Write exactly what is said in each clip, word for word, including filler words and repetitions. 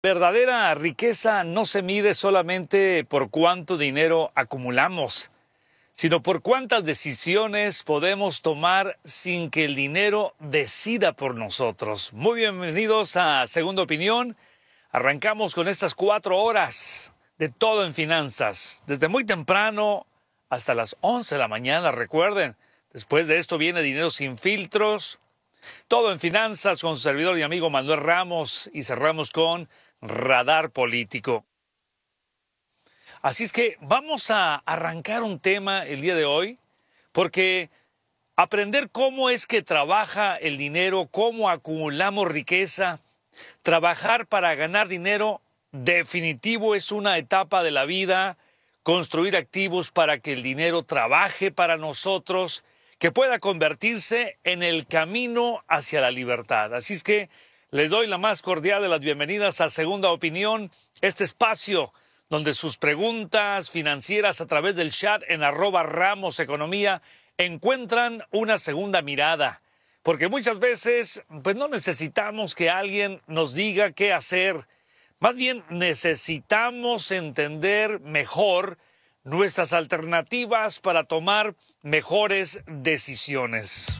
Verdadera riqueza no se mide solamente por cuánto dinero acumulamos, sino por cuántas decisiones podemos tomar sin que el dinero decida por nosotros. Muy bienvenidos a Segunda Opinión. Arrancamos con estas cuatro horas de todo en finanzas, desde muy temprano hasta las once de la mañana, recuerden. Después de esto viene Dinero Sin Filtros, todo en finanzas con su servidor y amigo Manuel Ramos, y cerramos con Radar Político. Así es que vamos a arrancar un tema el día de hoy, porque aprender cómo es que trabaja el dinero, cómo acumulamos riqueza, trabajar para ganar dinero, definitivo es una etapa de la vida, construir activos para que el dinero trabaje para nosotros, que pueda convertirse en el camino hacia la libertad. Así es que le doy la más cordial de las bienvenidas a Segunda Opinión, este espacio donde sus preguntas financieras a través del chat en arroba Ramos Economía encuentran una segunda mirada. Porque muchas veces pues no necesitamos que alguien nos diga qué hacer. Más bien necesitamos entender mejor nuestras alternativas para tomar mejores decisiones.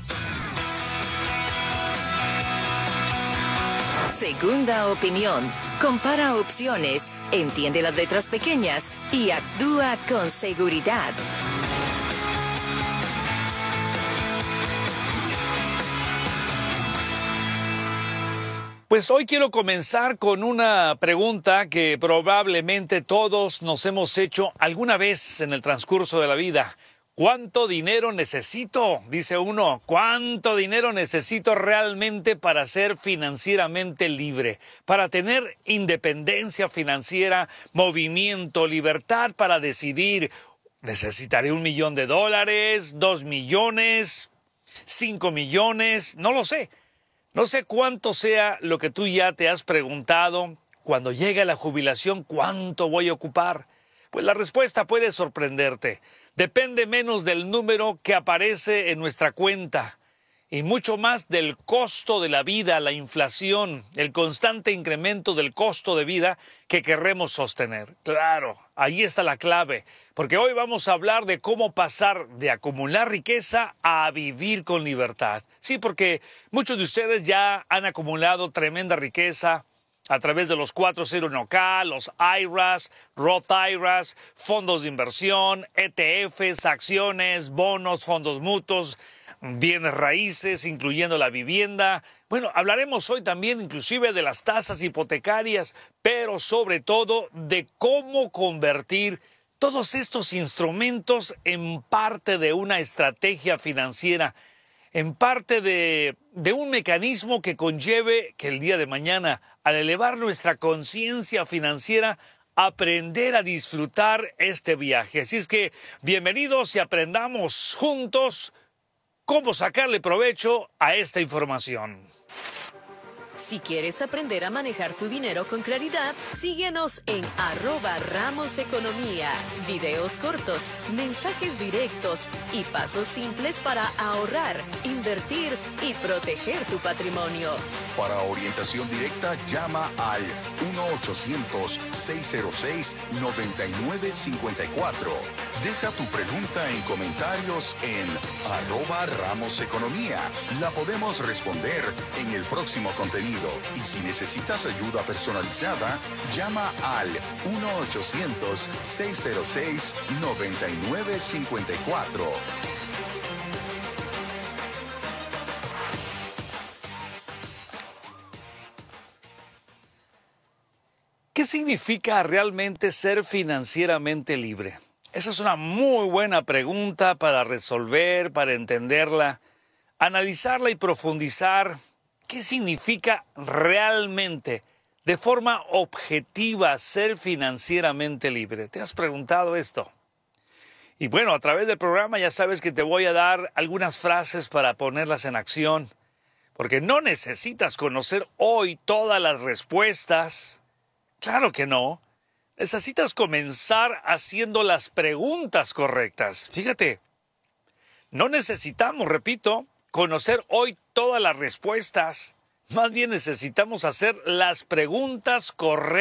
Segunda Opinión. Compara opciones, entiende las letras pequeñas y actúa con seguridad. Pues hoy quiero comenzar con una pregunta que probablemente todos nos hemos hecho alguna vez en el transcurso de la vida. ¿Cuánto dinero necesito? Dice uno. ¿Cuánto dinero necesito realmente para ser financieramente libre? Para tener independencia financiera, movimiento, libertad para decidir. ¿Necesitaré un millón de dólares, dos millones, cinco millones? No lo sé. No sé cuánto sea lo que tú ya te has preguntado. Cuando llegue la jubilación, ¿cuánto voy a ocupar? Pues la respuesta puede sorprenderte. Depende menos del número que aparece en nuestra cuenta y mucho más del costo de la vida, la inflación, el constante incremento del costo de vida que querremos sostener. Claro, ahí está la clave, porque hoy vamos a hablar de cómo pasar de acumular riqueza a vivir con libertad. Sí, porque muchos de ustedes ya han acumulado tremenda riqueza a través de los cuatro cero uno K, los I R A S, Roth I R A S, fondos de inversión, E T Fs, acciones, bonos, fondos mutuos, bienes raíces, incluyendo la vivienda. Bueno, hablaremos hoy también inclusive de las tasas hipotecarias, pero sobre todo de cómo convertir todos estos instrumentos en parte de una estrategia financiera, en parte de, de un mecanismo que conlleve que el día de mañana, al elevar nuestra conciencia financiera, aprender a disfrutar este viaje. Así es que bienvenidos y aprendamos juntos cómo sacarle provecho a esta información. Si quieres aprender a manejar tu dinero con claridad, síguenos en arroba Ramos Economía. Videos cortos, mensajes directos y pasos simples para ahorrar, invertir y proteger tu patrimonio. Para orientación directa, llama al uno ochocientos, seis cero seis, nueve nueve cinco cuatro. Deja tu pregunta en comentarios en arroba Ramos Economía. La podemos responder en el próximo contenido. Y si necesitas ayuda personalizada, llama al uno ochocientos, seis cero seis, nueve nueve cinco cuatro. ¿Qué significa realmente ser financieramente libre? Esa es una muy buena pregunta para resolver, para entenderla, analizarla y profundizar. ¿Qué significa realmente, de forma objetiva, ser financieramente libre? ¿Te has preguntado esto? Y bueno, a través del programa ya sabes que te voy a dar algunas frases para ponerlas en acción, porque no necesitas conocer hoy todas las respuestas. Claro que no. Necesitas comenzar haciendo las preguntas correctas. Fíjate, no necesitamos, repito, conocer hoy todas las respuestas. Más bien necesitamos hacer las preguntas correctas.